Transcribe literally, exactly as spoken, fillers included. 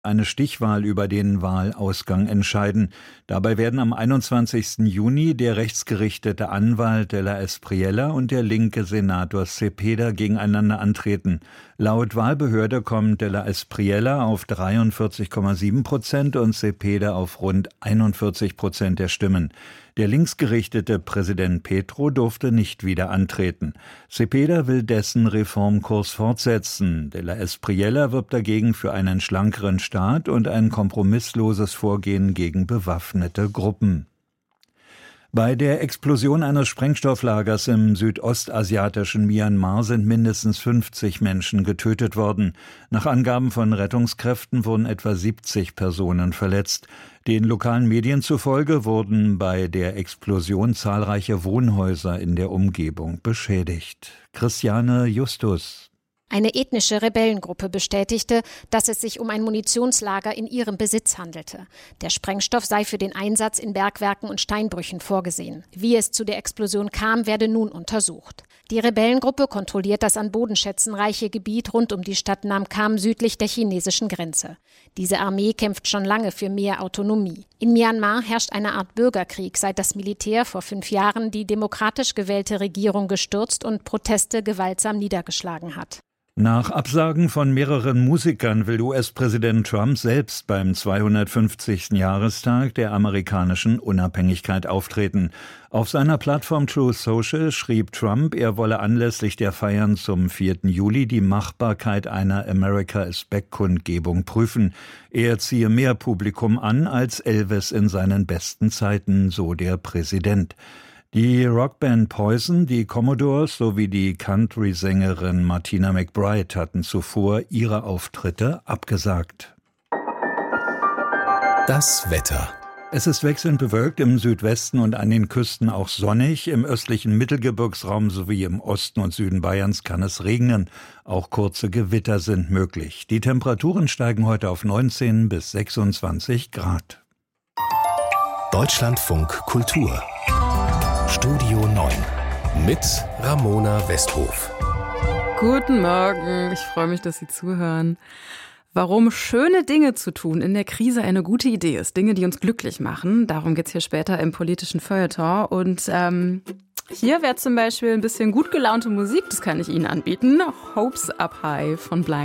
eine Stichwahl über den Wahlausgang entscheiden. Dabei werden am einundzwanzigsten Juni der rechtsgerichtete Anwalt Della Espriella und der linke Senator Cepeda gegeneinander antreten. Laut Wahlbehörde kommt Della Espriella auf dreiundvierzig Komma sieben Prozent und Cepeda auf rund einundvierzig Prozent der Stimmen. Der linksgerichtete Präsident Petro durfte nicht wieder antreten. Cepeda will dessen Reformkurs fortsetzen. Della Espriella wirbt dagegen für einen schlankeren Staat und ein kompromissloses Vorgehen gegen bewaffnete Gruppen. Bei der Explosion eines Sprengstofflagers im südostasiatischen Myanmar sind mindestens fünfzig Menschen getötet worden. Nach Angaben von Rettungskräften wurden etwa siebzig Personen verletzt. Den lokalen Medien zufolge wurden bei der Explosion zahlreiche Wohnhäuser in der Umgebung beschädigt. Christiane Justus. Eine ethnische Rebellengruppe bestätigte, dass es sich um ein Munitionslager in ihrem Besitz handelte. Der Sprengstoff sei für den Einsatz in Bergwerken und Steinbrüchen vorgesehen. Wie es zu der Explosion kam, werde nun untersucht. Die Rebellengruppe kontrolliert das an Bodenschätzen reiche Gebiet rund um die Stadt Nam Kham südlich der chinesischen Grenze. Diese Armee kämpft schon lange für mehr Autonomie. In Myanmar herrscht eine Art Bürgerkrieg, seit das Militär vor fünf Jahren die demokratisch gewählte Regierung gestürzt und Proteste gewaltsam niedergeschlagen hat. Nach Absagen von mehreren Musikern will U S-Präsident Trump selbst beim zweihundertfünfzigsten Jahrestag der amerikanischen Unabhängigkeit auftreten. Auf seiner Plattform Truth Social schrieb Trump, er wolle anlässlich der Feiern zum vierten Juli die Machbarkeit einer America is Back-Kundgebung prüfen. Er ziehe mehr Publikum an als Elvis in seinen besten Zeiten, so der Präsident. Die Rockband Poison, die Commodores sowie die Country-Sängerin Martina McBride hatten zuvor ihre Auftritte abgesagt. Das Wetter. Es ist wechselnd bewölkt, im Südwesten und an den Küsten auch sonnig. Im östlichen Mittelgebirgsraum sowie im Osten und Süden Bayerns kann es regnen. Auch kurze Gewitter sind möglich. Die Temperaturen steigen heute auf neunzehn bis sechsundzwanzig Grad. Deutschlandfunk Kultur. Studio neun mit Ramona Westhof. Guten Morgen, ich freue mich, dass Sie zuhören. Warum schöne Dinge zu tun in der Krise eine gute Idee ist, Dinge, die uns glücklich machen, darum geht's hier später im politischen Feuilleton. Und ähm, hier wäre zum Beispiel ein bisschen gut gelaunte Musik, das kann ich Ihnen anbieten. Hopes Up High von Blind.